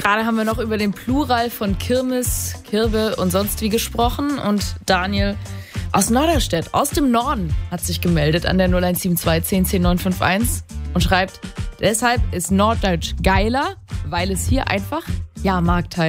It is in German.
Gerade haben wir noch über den Plural von Kirmes, Kirbe und sonst wie gesprochen. Und Daniel aus Norderstedt, aus dem Norden, hat sich gemeldet an der 0172 10 10 951 und schreibt, deshalb ist Norddeutsch geiler, weil es hier einfach Jahrmarkt heißt.